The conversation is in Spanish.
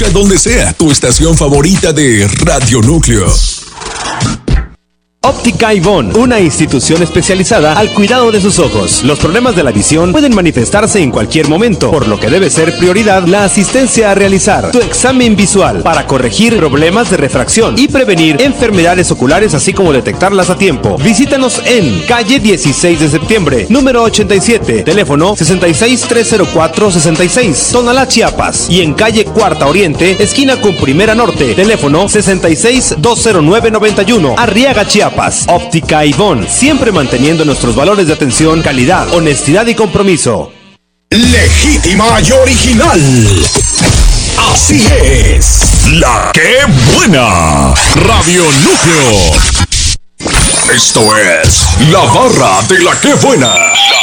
escucha donde sea, tu estación favorita de Radio Núcleo. Óptica Ivonne, una institución especializada al cuidado de sus ojos. Los problemas de la visión pueden manifestarse en cualquier momento, por lo que debe ser prioridad la asistencia a realizar tu examen visual para corregir problemas de refracción y prevenir enfermedades oculares, así como detectarlas a tiempo. Visítanos en calle 16 de septiembre, número 87, teléfono 66-304-66, Tonalá, Chiapas, y en calle Cuarta Oriente, esquina con Primera Norte, teléfono 66-209-91, Arriaga, Chiapas. Óptica Ivonne, siempre manteniendo nuestros valores de atención, calidad, honestidad y compromiso. Legítima y original. Así es. La que buena. Radio Núcleo. Esto es La Barra de la que buena.